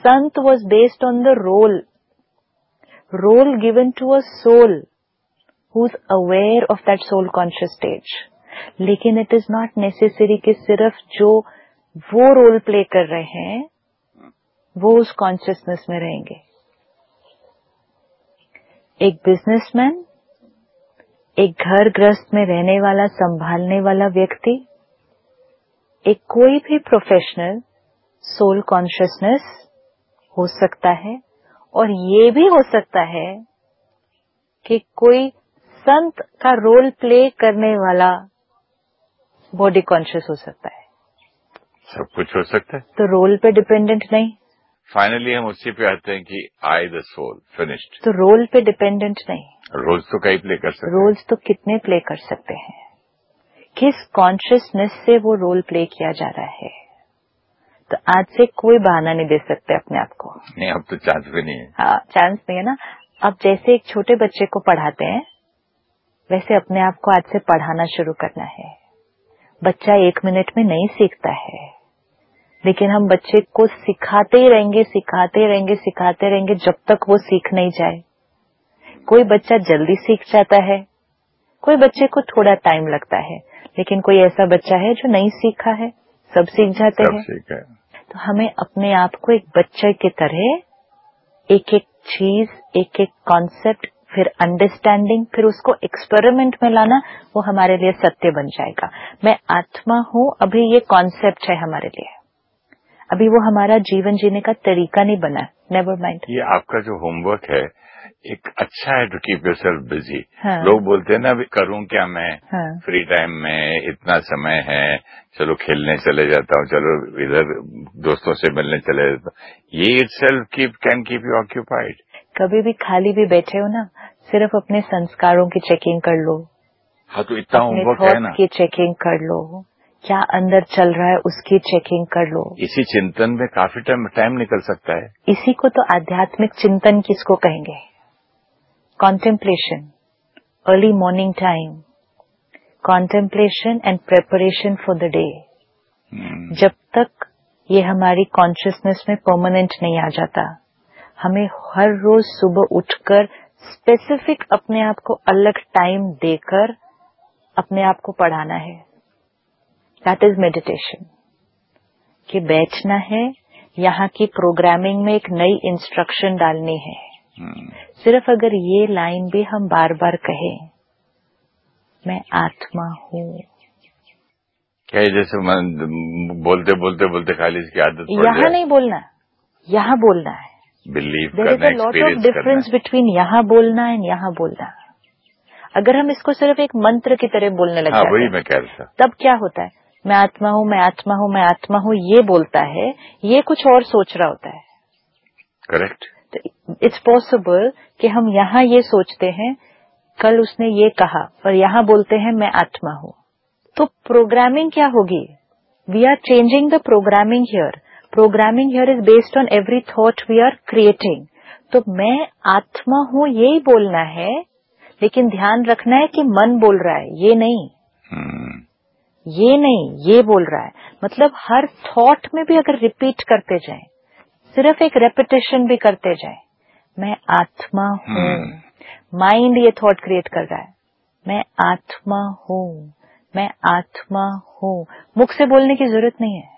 Sant was based on the role given to a soul who's aware of that soul conscious stage. लेकिन it is not necessary कि सिर्फ जो वो role play कर रहे हैं वो उस कॉन्शियसनेस में रहेंगे. एक बिजनेसमैन, एक घर गृहस्थ में रहने वाला, संभालने वाला व्यक्ति, एक कोई भी प्रोफेशनल सोल कॉन्शियसनेस हो सकता है. और ये भी हो सकता है कि कोई संत का रोल प्ले करने वाला बॉडी कॉन्शियस हो सकता है. सब कुछ हो सकता है. तो रोल पे डिपेंडेंट नहीं. फाइनली हम उसी पे आते हैं कि आई द सोल फिनिश्ड. तो रोल पे डिपेंडेंट नहीं. रोल्स तो कई प्ले कर सकते हैं. रोल्स तो कितने प्ले कर सकते हैं. किस कॉन्शियसनेस से वो रोल प्ले किया जा रहा है. तो आज से कोई बहाना नहीं दे सकते अपने आप को. नहीं, अब तो चांस भी नहीं है. हाँ, चांस नहीं है ना. अब जैसे एक छोटे बच्चे को पढ़ाते हैं वैसे अपने आप को आज से पढ़ाना शुरू करना है. बच्चा 1 मिनट में नहीं सीखता है, लेकिन हम बच्चे को सिखाते ही रहेंगे, सिखाते रहेंगे, सिखाते रहेंगे जब तक वो सीख नहीं जाए. कोई बच्चा जल्दी सीख जाता है, कोई बच्चे को थोड़ा टाइम लगता है, लेकिन कोई ऐसा बच्चा है जो नहीं सीखा है, सब सीख जाते हैं. तो हमें अपने आप को एक बच्चे की तरह एक एक चीज, एक एक कॉन्सेप्ट, फिर अंडरस्टैंडिंग, फिर उसको एक्सपेरिमेंट में लाना, वो हमारे लिए सत्य बन जाएगा. मैं आत्मा हूं, अभी ये कॉन्सेप्ट है हमारे लिए, अभी वो हमारा जीवन जीने का तरीका नहीं बना. Never mind. ये आपका जो होमवर्क है एक अच्छा है टू कीप योरसेल्फ बिजी. हाँ. लोग बोलते हैं ना अभी करूं क्या मैं. हाँ. फ्री टाइम में इतना समय है, चलो खेलने चले जाता हूँ, चलो इधर दोस्तों से मिलने चले जाता हूँ. ये itself can keep you occupied. कभी भी खाली भी बैठे हो ना, सिर्फ अपने संस्कारों की चेकिंग कर लो. हाँ, तो इतना होमवर्क है ना. की चेकिंग कर लो, क्या अंदर चल रहा है उसकी चेकिंग कर लो. इसी चिंतन में काफी टाइम निकल सकता है. इसी को तो आध्यात्मिक चिंतन किसको कहेंगे. Contemplation, early morning time, contemplation and preparation for the day. जब तक ये हमारी कॉन्शियसनेस में परमानेंट नहीं आ जाता, हमें हर रोज सुबह उठकर स्पेसिफिक अपने आप को अलग टाइम देकर अपने आप को पढ़ाना है. That is meditation. कि बैठना है, यहाँ की प्रोग्रामिंग में एक नई इंस्ट्रक्शन डालनी है. सिर्फ अगर ये लाइन भी हम बार बार कहें, मैं आत्मा हूँ. क्या जैसे बोलते खाली इसकी आदत पड़ जाए. यहाँ नहीं बोलना, यहाँ बोलना है. बिलीव करना, करना, एक्सपीरियंस करना. There is a lot of difference between यहाँ बोलना एंड यहाँ बोलना. अगर हम इसको सिर्फ एक मंत्र की तरह बोलने लग जाते हैं, वही मैं कह रहा था, तब क्या होता है. मैं आत्मा हूँ, मैं आत्मा हूँ, मैं आत्मा हूँ, ये बोलता है, ये कुछ और सोच रहा होता है. करेक्ट. इट्स पॉसिबल कि हम यहाँ ये सोचते हैं कल उसने ये कहा, और यहाँ बोलते हैं मैं आत्मा हूँ. तो प्रोग्रामिंग क्या होगी. We are changing the programming here. Programming here is based on every thought we are creating. तो मैं आत्मा हूँ यही बोलना है, लेकिन ध्यान रखना है कि मन बोल रहा है, ये नहीं. ये नहीं, ये बोल रहा है. मतलब हर थॉट में भी अगर रिपीट करते जाएं, सिर्फ एक रेपिटेशन भी करते जाएं, मैं आत्मा हूँ. माइंड ये थॉट क्रिएट कर रहा है, मैं आत्मा हूँ, मैं आत्मा हूँ. मुख से बोलने की जरूरत नहीं है.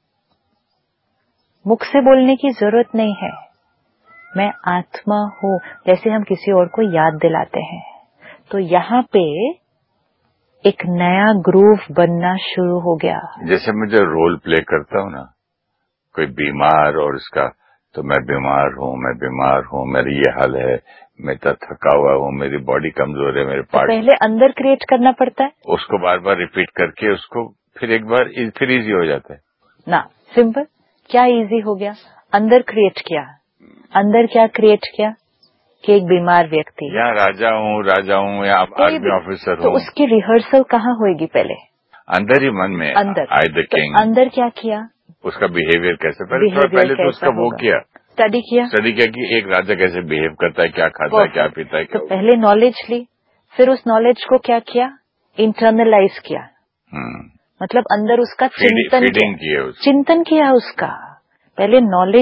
मुख से बोलने की जरूरत नहीं है. मैं आत्मा हूँ जैसे हम किसी और को याद दिलाते हैं. तो यहाँ पे एक नया ग्रूव बनना शुरू हो गया. जैसे मैं जो रोल प्ले करता हूँ ना, कोई बीमार और उसका, तो मैं बीमार हूँ, मेरी ये हाल है, मैं तो थका हुआ हूँ, मेरी बॉडी कमजोर है, मेरे पार्ट. तो पहले अंदर क्रिएट करना पड़ता है, उसको बार बार रिपीट करके उसको फिर एक बार फिर इजी हो जाता है ना. सिंपल. क्या इजी हो गया. अंदर क्रिएट किया. अंदर क्या क्रिएट किया कि एक बीमार व्यक्ति, या राजा हूँ या आर्मी ऑफिसर हूँ. तो उसकी रिहर्सल कहाँ होगी. पहले अंदर ही मन में. अंदर. I the king. तो अंदर क्या किया. उसका बिहेवियर कैसे, पहले तो उसका वो किया, स्टडी किया कि एक राजा कैसे बिहेव करता है, क्या खाता है, क्या पीता है. तो पहले नॉलेज ली, फिर उस नॉलेज को क्या किया, इंटरनलाइज किया. मतलब अंदर उसका चिंतन किया उसका. पहले नॉलेज